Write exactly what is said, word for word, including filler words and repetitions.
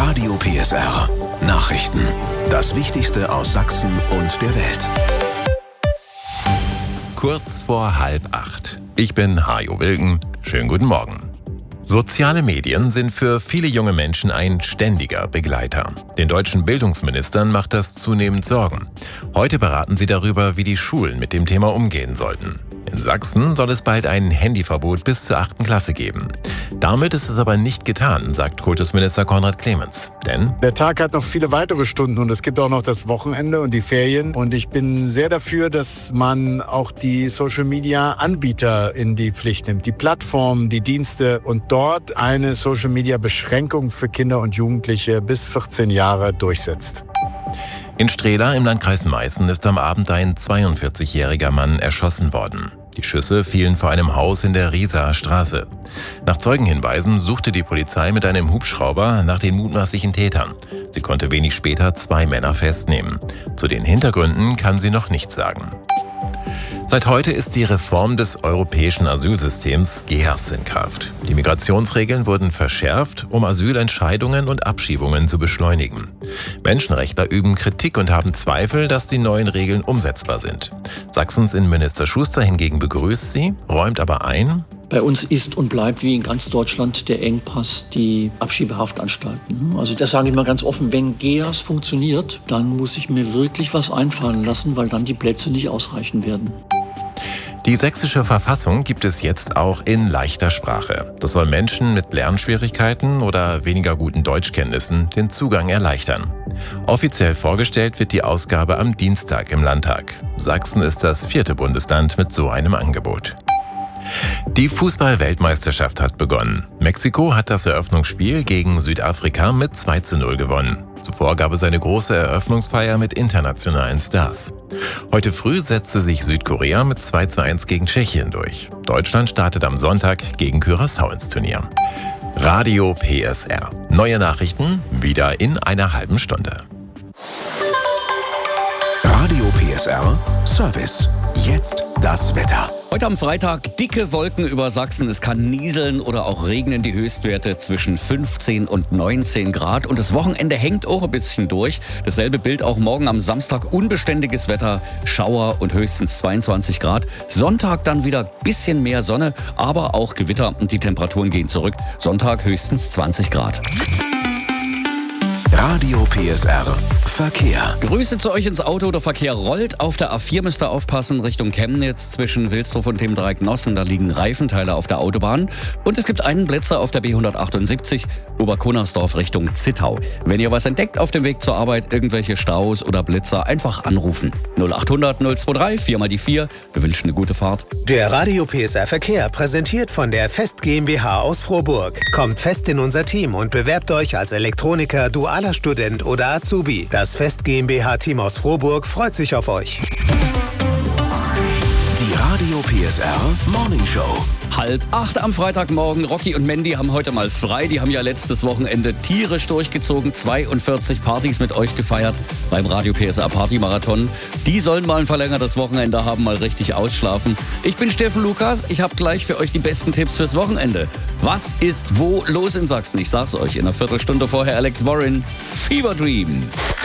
Radio P S R. Nachrichten. Das Wichtigste aus Sachsen und der Welt. Kurz vor halb acht. Ich bin Hajo Wilken. Schönen guten Morgen. Soziale Medien sind für viele junge Menschen ein ständiger Begleiter. Den deutschen Bildungsministern macht das zunehmend Sorgen. Heute beraten sie darüber, wie die Schulen mit dem Thema umgehen sollten. In Sachsen soll es bald ein Handyverbot bis zur achten Klasse geben. Damit ist es aber nicht getan, sagt Kultusminister Konrad Clemens. Denn der Tag hat noch viele weitere Stunden und es gibt auch noch das Wochenende und die Ferien. Und ich bin sehr dafür, dass man auch die Social-Media-Anbieter in die Pflicht nimmt, die Plattformen, die Dienste und dort eine Social-Media-Beschränkung für Kinder und Jugendliche bis vierzehn Jahre durchsetzt. In Strehla im Landkreis Meißen ist am Abend ein zweiundvierzigjähriger Mann erschossen worden. Die Schüsse fielen vor einem Haus in der Riesaer Straße. Nach Zeugenhinweisen suchte die Polizei mit einem Hubschrauber nach den mutmaßlichen Tätern. Sie konnte wenig später zwei Männer festnehmen. Zu den Hintergründen kann sie noch nichts sagen. Seit heute ist die Reform des europäischen Asylsystems G E A S in Kraft. Die Migrationsregeln wurden verschärft, um Asylentscheidungen und Abschiebungen zu beschleunigen. Menschenrechtler üben Kritik und haben Zweifel, dass die neuen Regeln umsetzbar sind. Sachsens Innenminister Schuster hingegen begrüßt sie, räumt aber ein: Bei uns ist und bleibt wie in ganz Deutschland der Engpass die Abschiebehaftanstalten. Also das sage ich mal ganz offen, wenn G E A S funktioniert, dann muss ich mir wirklich was einfallen lassen, weil dann die Plätze nicht ausreichen werden. Die sächsische Verfassung gibt es jetzt auch in leichter Sprache. Das soll Menschen mit Lernschwierigkeiten oder weniger guten Deutschkenntnissen den Zugang erleichtern. Offiziell vorgestellt wird die Ausgabe am Dienstag im Landtag. Sachsen ist das vierte Bundesland mit so einem Angebot. Die Fußball-Weltmeisterschaft hat begonnen. Mexiko hat das Eröffnungsspiel gegen Südafrika mit zwei zu null gewonnen. Zuvor gab es eine große Eröffnungsfeier mit internationalen Stars. Heute früh setzte sich Südkorea mit zwei zu eins gegen Tschechien durch. Deutschland startet am Sonntag gegen Curaçao ins Turnier. Radio P S R. Neue Nachrichten wieder in einer halben Stunde. Radio P S R Service. Jetzt das Wetter. Heute am Freitag dicke Wolken über Sachsen. Es kann nieseln oder auch regnen. Die Höchstwerte zwischen fünfzehn und neunzehn Grad. Und das Wochenende hängt auch ein bisschen durch. Dasselbe Bild auch morgen am Samstag. Unbeständiges Wetter, Schauer und höchstens zweiundzwanzig Grad. Sonntag dann wieder ein bisschen mehr Sonne, aber auch Gewitter und die Temperaturen gehen zurück. Sonntag höchstens zwanzig Grad. Radio P S R Verkehr. Grüße zu euch ins Auto. Der Verkehr rollt. Auf der A vier müsst ihr aufpassen, Richtung Chemnitz zwischen Wilsdruff und dem Dreieck Nossen. Da liegen Reifenteile auf der Autobahn. Und es gibt einen Blitzer auf der B hundertachtundsiebzig Oberkunnersdorf Richtung Zittau. Wenn ihr was entdeckt auf dem Weg zur Arbeit, irgendwelche Staus oder Blitzer, einfach anrufen. null achthundert null zweiundzwanzig, vier mal die vier. Wir wünschen eine gute Fahrt. Der Radio P S R Verkehr, präsentiert von der Fest GmbH aus Frohburg. Kommt fest in unser Team und bewerbt euch als Elektroniker, dualer Student oder Azubi. Das Fest GmbH-Team aus Frohburg freut sich auf euch. Die Radio P S R Morning Show. Halb acht am Freitagmorgen. Rocky und Mandy haben heute mal frei. Die haben ja letztes Wochenende tierisch durchgezogen. zweiundvierzig Partys mit euch gefeiert beim Radio P S R Partymarathon. Die sollen mal ein verlängertes Wochenende haben, mal richtig ausschlafen. Ich bin Steffen Lukas. Ich habe gleich für euch die besten Tipps fürs Wochenende. Was ist wo los in Sachsen? Ich sag's euch in einer Viertelstunde vorher. Alex Warren, Fever Dream.